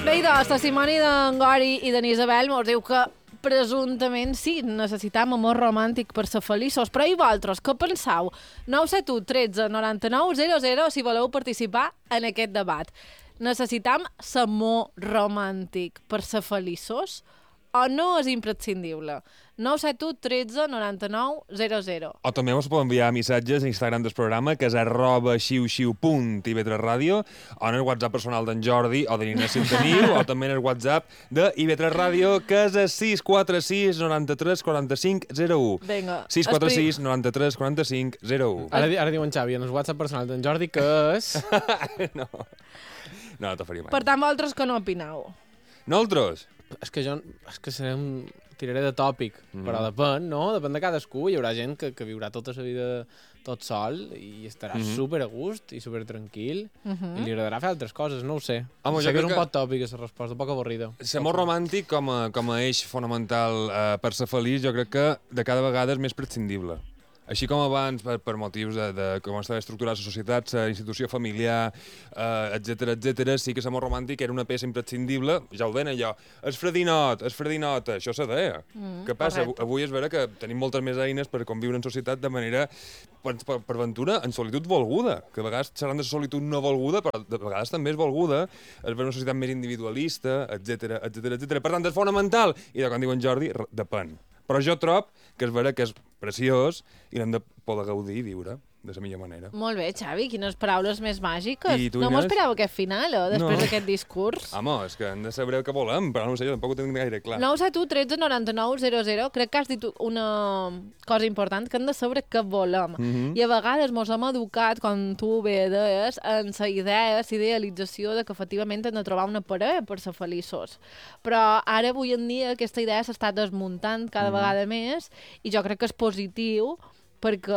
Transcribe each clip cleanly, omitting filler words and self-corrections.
Bé, doncs, la Simone d'en Gori i d'en Isabel mos diu que presumptament sí, necessitam amor romàntic per ser feliços. Però i vosaltres, què penseu? 971 13 99 00 si voleu participar en aquest debat. Necessitam amor romàntic per ser feliços o no és imprescindible? 971 13 99 00. O també us podeu enviar missatges a Instagram del programa, que és @xiu-xiu.ib3radio, o en el WhatsApp personal d'en Jordi o de l'Inés si el teniu, o també en el WhatsApp de IB3 Ràdio, que és a 646 93 45 01. Vinga. 646 93 45 01. Ara diu en Xavi, en el WhatsApp personal d'en Jordi, que és... No t'ho faria mai. Per tant, vosaltres que no opineu? Nosaltres? És que seré un... Tiraré de tòpic, però depèn, no? Depèn de cadascú. Hi haurà gent que viurà tota la vida tot sol i estarà super a gust i super tranquil i li agradarà fer altres coses, no ho sé. Home, sé que és un que... poc tòpic, aquesta resposta, poc avorrida. L'amor romàntic com a eix fonamental per ser feliç, jo crec que de cada vegada és més prescindible. Així com abans, per motius de com estava estructurada la societat, la institució familiar, etc, sí que l'amor romàntic era una peça imprescindible. Ja ho deien allò, és fredinot, això se deia. Què passa? Correcte. Avui és vera que tenim moltes més eines per conviure en societat de manera, per ventura, en solitud volguda. Que a vegades seran de solitud no volguda, però de vegades també és volguda. És una societat més individualista, etc. Per tant, és fonamental. I de quan diuen Jordi, depèn. Però jo trob que és vera que és preciós i l'hem de poder gaudir i viure de la millor manera. Molt bé, Xavi, quines paraules més màgiques. I tu, no Inés? m'ho esperava aquest final, després d'aquest discurs. Home, és que hem de saber què volem, però no ho sé, jo tampoc ho tinc gaire clar. 971 13 99 00. Crec que has dit una cosa important, que hem de saber què volem. I a vegades mos hem educat, com tu bé deies, en la idea, la idealització de que efectivament hem de trobar una parella per ser feliços. Però ara, avui en dia, aquesta idea s'està desmuntant cada vegada més i jo crec que és positiu perquè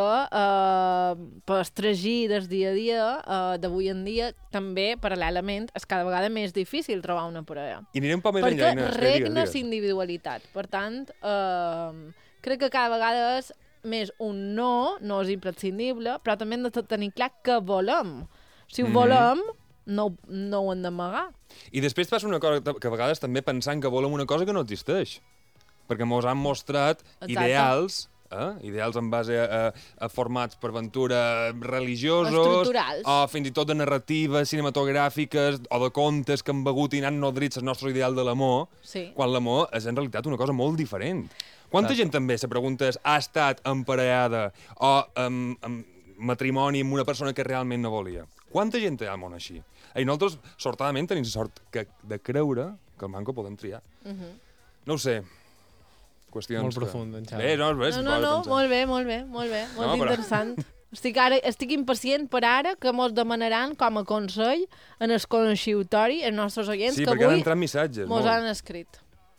per estragir del dia a dia d'avui en dia també, paral·lelament, és cada vegada més difícil trobar una parella. I aniré un poc més Perquè enllà, Inés. regna la individualitat. Per tant, crec que cada vegada és més un no és imprescindible, però també hem de tenir clar què volem. Si ho volem, no ho hem d'amagar. I després passa una cosa que a vegades també pensant que volem una cosa que no existeix. Perquè mos han mostrat ideals en base a formats per aventura religiosos, estructurals, o fins i tot de narratives cinematogràfiques o de contes que han begut i han nodrit el nostre ideal de l'amor, quan l'amor és en realitat una cosa molt diferent. Quanta gent també se pregunta ha estat emparellada o en matrimoni amb una persona que realment no volia? Quanta gent té al món així? I nosaltres, sortadament, tenim la sort de creure que el manco podem triar. No ho sé. Qüestions molt profund, en Xavi. Bé, no, molt bé, molt interessant. Estic impacient per ara que mos demanaran com a consell en el coneixeutori els nostres oients que avui mos han escrit.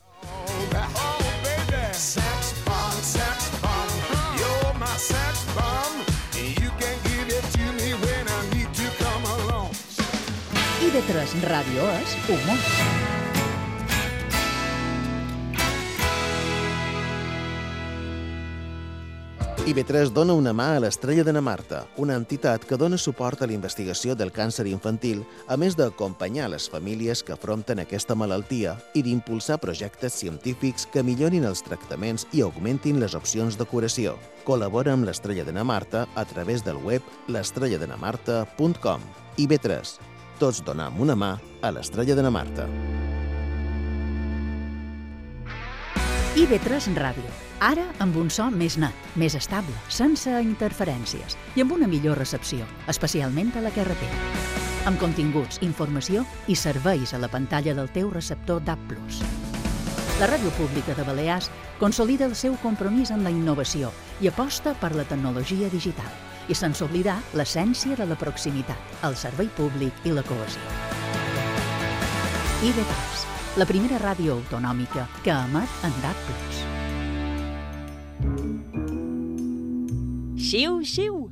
IB3 Ràdio és humor. IB3 dona una mà a l'Estrella de na Marta, una entitat que dona suport a la investigació del càncer infantil, a més d'acompanyar les famílies que afronten aquesta malaltia i d'impulsar projectes científics que millorin els tractaments i augmentin les opcions de curació. Col·labora amb l'Estrella de na Marta a través del web l'estrelladenamarta.com. IB3. Tots donem una mà a l'Estrella de na Marta. IB3 Ràdio. Ara amb un so més net, més estable, sense interferències i amb una millor recepció, especialment a la carretera. Amb continguts, informació i serveis a la pantalla del teu receptor DAB+. La Ràdio Pública de Balears consolida el seu compromís amb la innovació i aposta per la tecnologia digital, i sense oblidar l'essència de la proximitat, el servei públic i la cohesió. IB3, la primera ràdio autonòmica que emet en DAB+. Xiu, xiu!